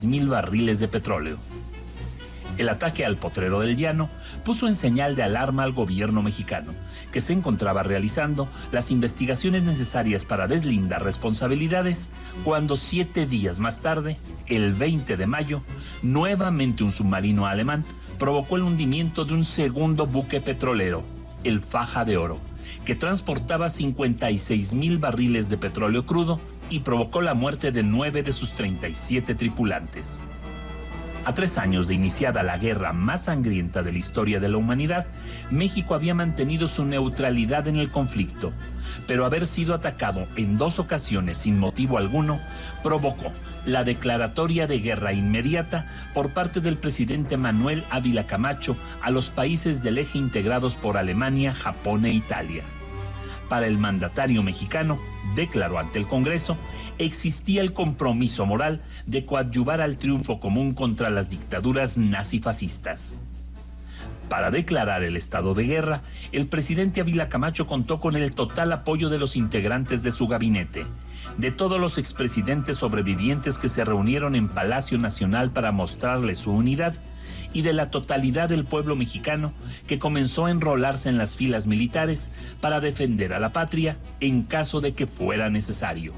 mil barriles de petróleo. El ataque al Potrero del Llano puso en señal de alarma al gobierno mexicano, que se encontraba realizando las investigaciones necesarias para deslindar responsabilidades, cuando 7 días más tarde, el 20 de mayo, nuevamente un submarino alemán provocó el hundimiento de un segundo buque petrolero, el Faja de Oro, que transportaba 56,000 barriles de petróleo crudo y provocó la muerte de 9 de sus 37 tripulantes. A 3 años de iniciada la guerra más sangrienta de la historia de la humanidad, México había mantenido su neutralidad en el conflicto, pero haber sido atacado en 2 ocasiones sin motivo alguno provocó la declaratoria de guerra inmediata por parte del presidente Manuel Ávila Camacho a los países del eje integrados por Alemania, Japón e Italia. Para el mandatario mexicano, declaró ante el Congreso, existía el compromiso moral de coadyuvar al triunfo común contra las dictaduras nazifascistas. Para declarar el estado de guerra, el presidente Ávila Camacho contó con el total apoyo de los integrantes de su gabinete, de todos los expresidentes sobrevivientes que se reunieron en Palacio Nacional para mostrarle su unidad, y de la totalidad del pueblo mexicano que comenzó a enrolarse en las filas militares para defender a la patria en caso de que fuera necesario.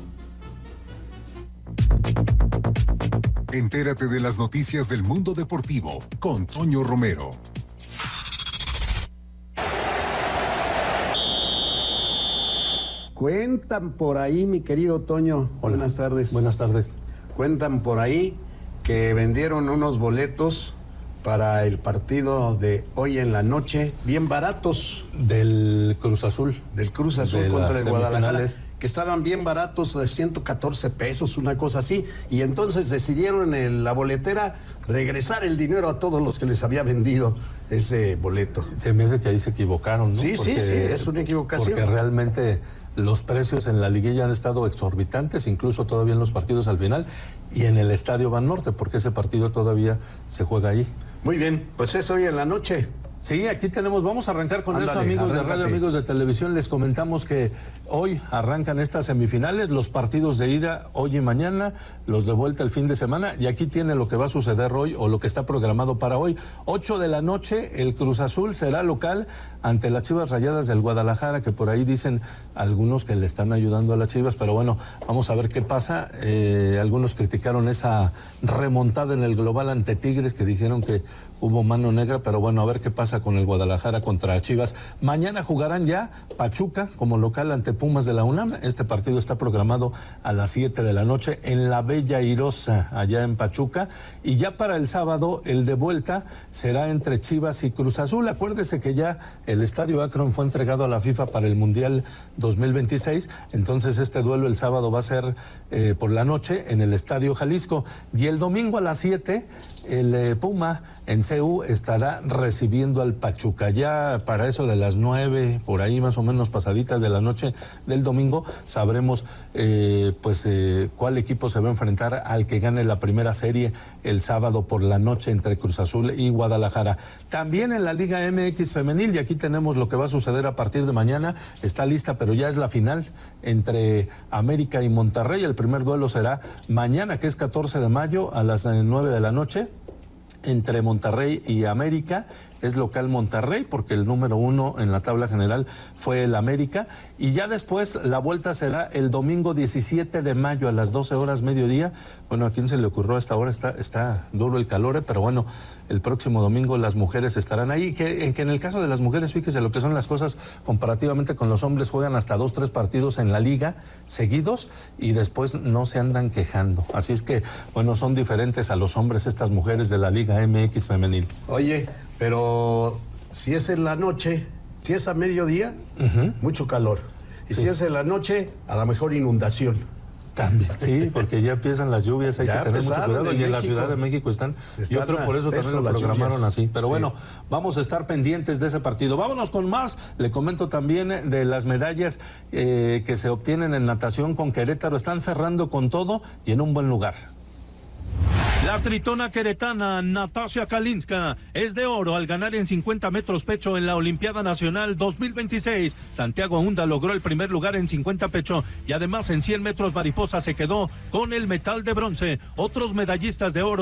Entérate de las noticias del mundo deportivo con Toño Romero. Cuentan por ahí, mi querido Toño. Hola. Buenas tardes. Buenas tardes. Cuentan por ahí que vendieron unos boletos para el partido de hoy en la noche, bien baratos. Del Cruz Azul. Del Cruz Azul de contra el Guadalajara. semifinales. Que estaban bien baratos, de 114 pesos, una cosa así. Y entonces decidieron en la boletera regresar el dinero a todos los que les había vendido ese boleto. Se me hace que ahí se equivocaron, ¿no? Sí, sí, es una equivocación. Porque realmente los precios en la liguilla han estado exorbitantes, incluso todavía en los partidos al final, y en el Estadio Banorte, porque ese partido todavía se juega ahí. Muy bien, pues es hoy en la noche. Sí, aquí tenemos, vamos a arrancar con Ándale, eso, amigos de arráncate. radio, amigos de televisión. Les comentamos que hoy arrancan estas semifinales, los partidos de ida hoy y mañana, los de vuelta el fin de semana, y aquí tiene lo que va a suceder hoy o lo que está programado para hoy. 8 de la noche, el Cruz Azul será local ante las Chivas Rayadas del Guadalajara, que por ahí dicen algunos que le están ayudando a las Chivas, pero bueno, vamos a ver qué pasa. Algunos criticaron esa remontada en el global ante Tigres, que dijeron que hubo mano negra, pero bueno, a ver qué pasa con el Guadalajara contra Chivas. Mañana jugarán ya Pachuca como local ante Pumas de la UNAM. Este partido está programado a las 7 de la noche en la Bella Airosa, allá en Pachuca. Y ya para el sábado, el de vuelta será entre Chivas y Cruz Azul. Acuérdese que ya el Estadio Akron fue entregado a la FIFA para el Mundial 2026. Entonces este duelo el sábado va a ser por la noche en el Estadio Jalisco. Y el domingo a las 7, el Puma en CU estará recibiendo al Pachuca. Ya para eso de las 9, por ahí más o menos pasaditas de la noche del domingo, sabremos cuál equipo se va a enfrentar al que gane la primera serie el sábado por la noche entre Cruz Azul y Guadalajara. También en la Liga MX femenil, y aquí tenemos lo que va a suceder a partir de mañana, está lista, pero ya es la final entre América y Monterrey. El primer duelo será mañana, que es 14 de mayo, a las 9 de la noche. Entre Monterrey y América. Es local Monterrey porque el número 1 en la tabla general fue el América, y ya después la vuelta será el domingo 17 de mayo a las 12 horas mediodía. Bueno, ¿a quién se le ocurrió a esta hora? Está duro el calor, pero bueno, el próximo domingo las mujeres estarán ahí, que en el caso de las mujeres, fíjese lo que son las cosas comparativamente con los hombres, juegan hasta 2, 3 partidos en la liga seguidos y después no se andan quejando. Así es que, bueno, son diferentes a los hombres estas mujeres de la Liga MX femenil. Oye, pero si es en la noche, si es a mediodía, mucho calor. Y si es en la noche, a lo mejor inundación. También, sí, porque ya empiezan las lluvias, hay que tener mucho cuidado. Y en la Ciudad de México están yo creo por eso también lo programaron así. Pero bueno, vamos a estar pendientes de ese partido. Vámonos con más. Le comento también de las medallas que se obtienen en natación con Querétaro. Están cerrando con todo y en un buen lugar. La tritona queretana Natasha Kalinska es de oro al ganar en 50 metros pecho en la Olimpiada Nacional 2026. Santiago Hunda logró el primer lugar en 50 pecho y además en 100 metros mariposa se quedó con el metal de bronce. Otros medallistas de oro